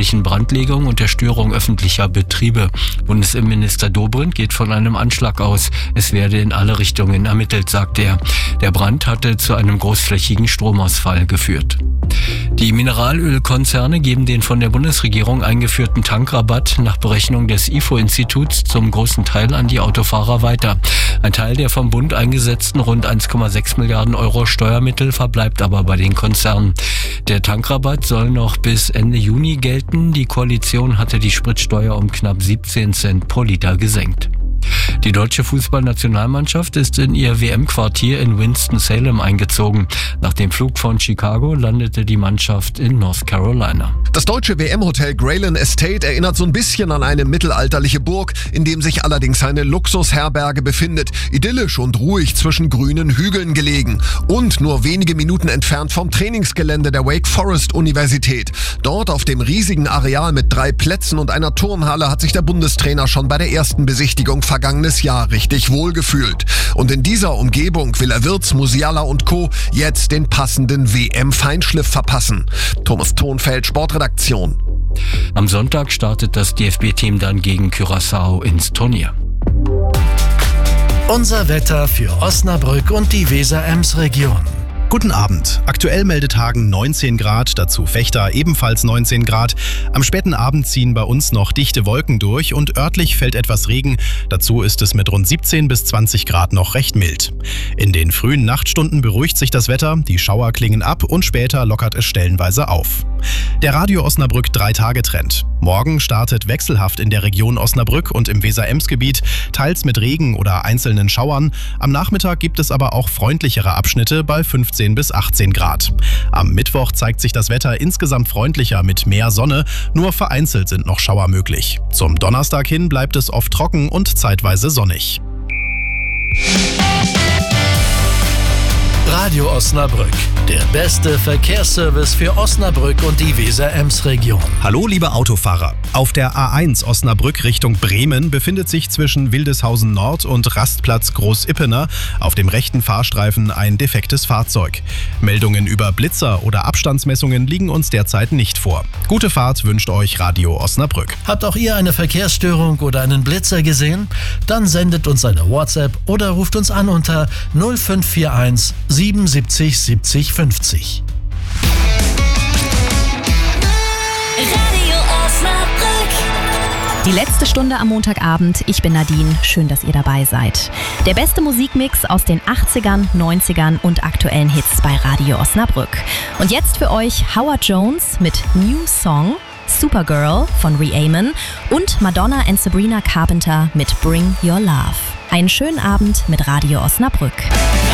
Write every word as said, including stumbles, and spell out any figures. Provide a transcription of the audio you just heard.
mutmaßlichen Brandlegung und der Störung öffentlicher Betriebe. Bundesinnenminister Dobrindt geht von einem Anschlag aus. Es werde in alle Richtungen ermittelt, sagt er. Der Brand hatte zu einem großflächigen Stromausfall geführt. Die Mineralölkonzerne geben den von der Bundesregierung eingeführten Tankrabatt nach Berechnung des I F O-Instituts zum großen Teil an die Autofahrer weiter. Ein Teil der vom Bund eingesetzten rund eins Komma sechs Milliarden Euro Steuermittel verbleibt aber bei den Konzernen. Der Tankrabatt soll noch bis Ende Juni gelten. Die Koalition hatte die Spritsteuer um knapp siebzehn Cent pro Liter gesenkt. Die deutsche Fußballnationalmannschaft ist in ihr W M-Quartier in Winston-Salem eingezogen. Nach dem Flug von Chicago landete die Mannschaft in North Carolina. Das deutsche W M-Hotel Grayland Estate erinnert so ein bisschen an eine mittelalterliche Burg, in dem sich allerdings eine Luxusherberge befindet. Idyllisch und ruhig zwischen grünen Hügeln gelegen und nur wenige Minuten entfernt vom Trainingsgelände der Wake Forest Universität. Dort auf dem riesigen Areal mit drei Plätzen und einer Turnhalle hat sich der Bundestrainer schon bei der ersten Besichtigung vergangenes Jahr richtig wohlgefühlt. Und in dieser Umgebung will er Wirtz, Musiala und Co. jetzt den passenden W M-Feinschliff verpassen. Thomas Thonfeld, Sportredaktion. Am Sonntag startet das D F B-Team dann gegen Curaçao ins Turnier. Unser Wetter für Osnabrück und die Weser-Ems-Region. Guten Abend. Aktuell meldet Hagen neunzehn Grad, dazu Vechta ebenfalls neunzehn Grad. Am späten Abend ziehen bei uns noch dichte Wolken durch und örtlich fällt etwas Regen. Dazu ist es mit rund siebzehn bis zwanzig Grad noch recht mild. In den frühen Nachtstunden beruhigt sich das Wetter, die Schauer klingen ab und später lockert es stellenweise auf. Der Radio Osnabrück drei-Tage-Trend. Morgen startet wechselhaft in der Region Osnabrück und im Weser-Ems-Gebiet, teils mit Regen oder einzelnen Schauern. Am Nachmittag gibt es aber auch freundlichere Abschnitte bei fünfzehn bis achtzehn Grad. Am Mittwoch zeigt sich das Wetter insgesamt freundlicher mit mehr Sonne, nur vereinzelt sind noch Schauer möglich. Zum Donnerstag hin bleibt es oft trocken und zeitweise sonnig. Radio Osnabrück, der beste Verkehrsservice für Osnabrück und die Weser-Ems-Region. Hallo liebe Autofahrer. Auf der A eins Osnabrück Richtung Bremen befindet sich zwischen Wildeshausen Nord und Rastplatz Großippener auf dem rechten Fahrstreifen ein defektes Fahrzeug. Meldungen über Blitzer oder Abstandsmessungen liegen uns derzeit nicht vor. Gute Fahrt wünscht euch Radio Osnabrück. Habt auch ihr eine Verkehrsstörung oder einen Blitzer gesehen? Dann sendet uns eine WhatsApp oder ruft uns an unter null fünf vier eins siebenundsiebzig siebzig fünfzig. Radio Osnabrück. Die letzte Stunde am Montagabend. Ich bin Nadine. Schön, dass ihr dabei seid. Der beste Musikmix aus den achtzigern, neunzigern und aktuellen Hits bei Radio Osnabrück. Und jetzt für euch Howard Jones mit New Song, Supergirl von Re-Amen und Madonna and Sabrina Carpenter mit Bring Your Love. Einen schönen Abend mit Radio Osnabrück.